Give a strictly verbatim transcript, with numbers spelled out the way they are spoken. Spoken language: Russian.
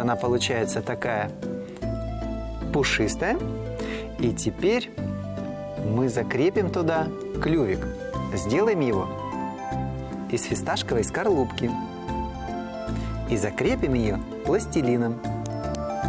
она получается такая пушистая. И теперь мы закрепим туда клювик. Сделаем его из фисташковой скорлупки. И закрепим ее пластилином.